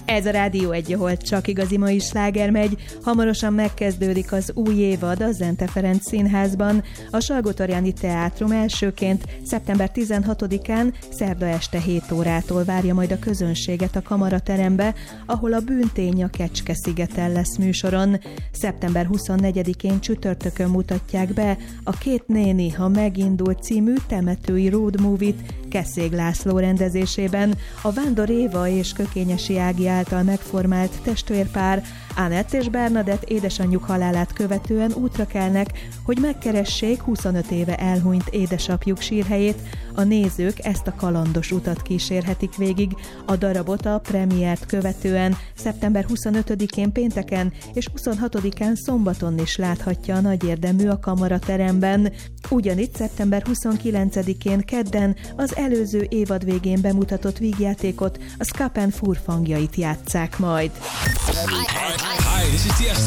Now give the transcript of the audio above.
Ez a Rádió 1, ahol csak igazi mai sláger megy. Hamarosan megkezdődik az új évad a Zente Ferenc Színházban. A Salgótarjáni Teátrum elsőként szeptember 16-án szerda este 7 órától várja majd a közönséget a Kamaraterembe, ahol a Bűntény a Kecske-szigeten lesz műsoron. Szeptember 24-én csütörtökön mutatják be a Két néni, ha megindult című temetői road movie-t Keszég László rendezésében. A Vándor Éva és Kökényesi Ági által megformált testvérpár, Anett és Bernadett édesanyjuk halálát követően útra kelnek, hogy megkeressék 25 éve elhunyt édesapjuk sírhelyét. A nézők ezt a kalandos utat kísérhetik végig. A darabot a premiért követően szeptember 25-én pénteken és 26-án szombaton is láthatja a nagy érdemű a Kamarateremben. Ugyanitt szeptember 29-én kedden az előző évad végén bemutatott vígjátékot, a Skapen furfangjait játsszák majd. Hi, this is